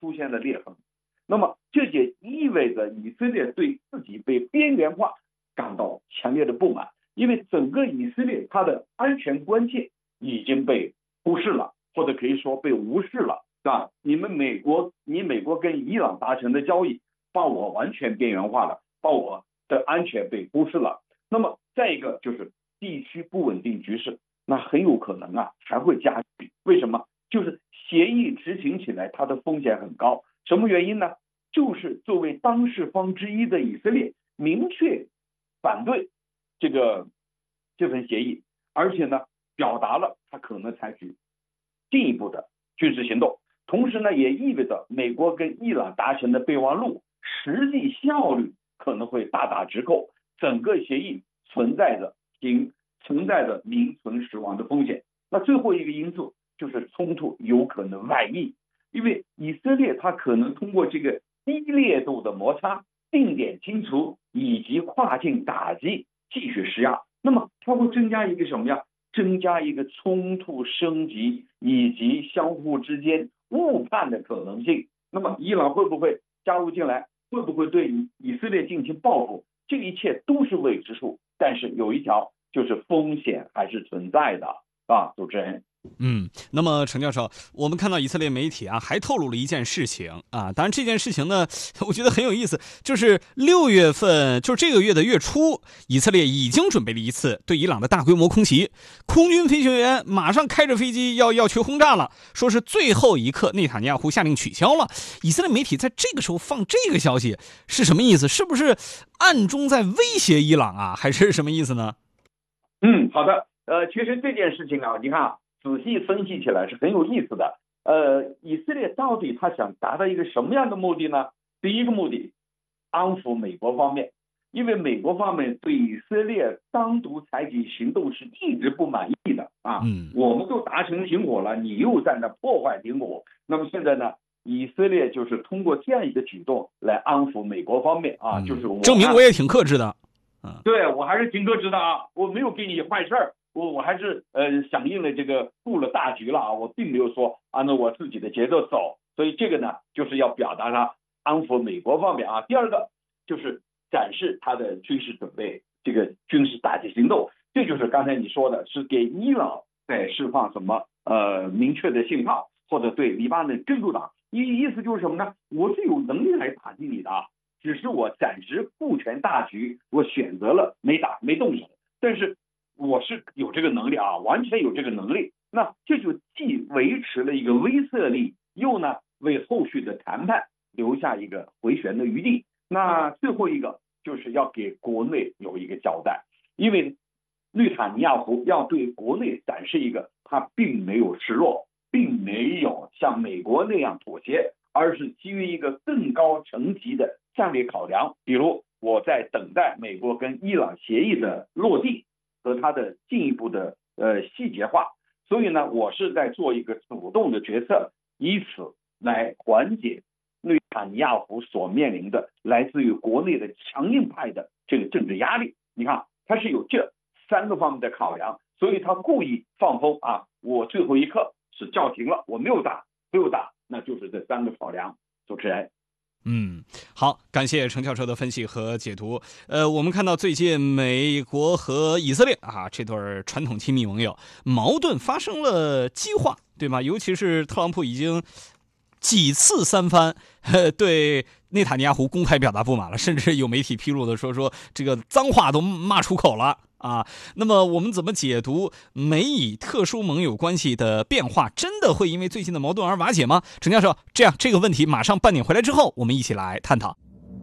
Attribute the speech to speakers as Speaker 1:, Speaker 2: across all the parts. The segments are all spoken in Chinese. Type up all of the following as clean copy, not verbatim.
Speaker 1: 出现了裂痕。那么这也意味着以色列对自己被边缘化感到强烈的不满，因为整个以色列它的安全关键已经被忽视了，或者可以说被无视了，是吧？你美国跟伊朗达成的交易把我完全边缘化了，把我的安全被忽视了。那么再一个就是地区不稳定局势，那很有可能还会加剧。为什么？就是协议执行起来它的风险很高。什么原因呢？就是作为当事方之一的以色列明确反对这份协议，而且呢表达了他可能采取进一步的军事行动。同时呢也意味着美国跟伊朗达成的备忘录实际效率可能会大打折扣，整个协议存在着名存实亡的风险。那最后一个因素就是冲突有可能外溢，因为以色列它可能通过这个低烈度的摩擦、定点清除以及跨境打击继续施压，那么它会增加一个什么呀？增加一个冲突升级以及相互之间误判的可能性。那么伊朗会不会加入进来？会不会对以色列进行报复？这一切都是未知数，但是有一条就是风险还是存在的主持人。
Speaker 2: 那么程教授，我们看到以色列媒体还透露了一件事情当然这件事情呢，我觉得很有意思，就是6月份，就是这个月的月初，以色列已经准备了一次对伊朗的大规模空袭，空军飞行员马上开着飞机要去轰炸了，说是最后一刻内塔尼亚胡下令取消了。以色列媒体在这个时候放这个消息是什么意思？是不是暗中在威胁伊朗还是什么意思呢？
Speaker 1: 好的，其实这件事情你看仔细分析起来是很有意思的。以色列到底他想达到一个什么样的目的呢？第一个目的，安抚美国方面，因为美国方面对以色列单独采取行动是一直不满意的我们都达成停火了，你又在那破坏停火。那么现在呢，以色列就是通过这样一个举动来安抚美国方面就是
Speaker 2: 证明我也挺克制的。
Speaker 1: 对，我还是挺克制的我没有给你坏事儿。我还是响应了这个布了大局了我并没有说按照我自己的节奏走，所以这个呢就是要表达他安抚美国方面第二个就是展示他的军事准备，这个军事打击行动，这就是刚才你说的是给伊朗在释放什么明确的信号，或者对黎巴嫩真主党意思就是什么呢？我是有能力来打击你的只是我暂时顾全大局，我选择了没动手，但是我是有这个能力完全有这个能力。那这就既维持了一个威慑力，又呢为后续的谈判留下一个回旋的余地。那最后一个就是要给国内有一个交代，因为内塔尼亚胡要对国内展示一个他并没有示弱，并没有像美国那样妥协，而是基于一个更高层级的战略考量，比如我在等待美国跟伊朗协议的落地和它的进一步的细节化，所以呢，我是在做一个主动的决策，以此来缓解内塔尼亚胡所面临的来自于国内的强硬派的这个政治压力。你看，他是有这3个方面的考量，所以他故意放风我最后一刻是叫停了，我没有打，那就是这3个考量。主持人。
Speaker 2: 好，感谢程教授的分析和解读。我们看到最近美国和以色列这对传统亲密盟友矛盾发生了激化，对吗？尤其是特朗普已经几次3番对内塔尼亚胡公开表达不满了，甚至有媒体披露的说这个脏话都骂出口了那么我们怎么解读美以特殊盟友关系的变化？真的会因为最近的矛盾而瓦解吗？程教授，这个问题马上半点回来之后，我们一起来探讨。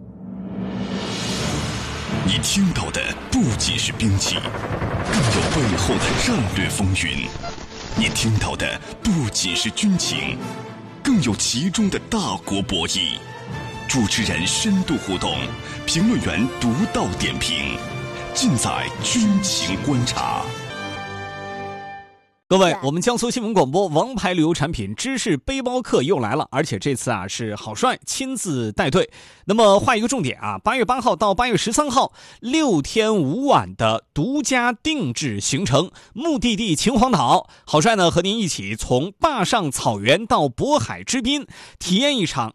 Speaker 3: 你听到的不仅是兵器，更有背后的战略风云；你听到的不仅是军情，更有其中的大国博弈。主持人深度互动，评论员独到点评，尽在军情观察。
Speaker 2: 各位，我们江苏新闻广播王牌旅游产品知识背包客又来了，而且这次是郝帅亲自带队。那么画一个重点8月8号到8月13号6天5晚的独家定制行程，目的地秦皇岛，郝帅呢和您一起从坝上草原到渤海之滨，体验一场